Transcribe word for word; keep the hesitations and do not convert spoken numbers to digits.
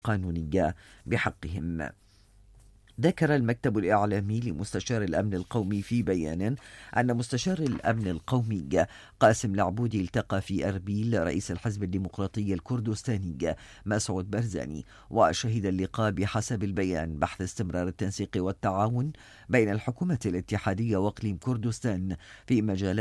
قانونية بحقهم. ذكر المكتب الإعلامي لمستشار الأمن القومي في بيان أن مستشار الأمن القومي قاسم العبودي التقى في أربيل رئيس الحزب الديمقراطي الكردستاني مسعود برزاني، وشهد اللقاء بحسب البيان بحث استمرار التنسيق والتعاون بين الحكومة الاتحادية وإقليم كردستان في مجال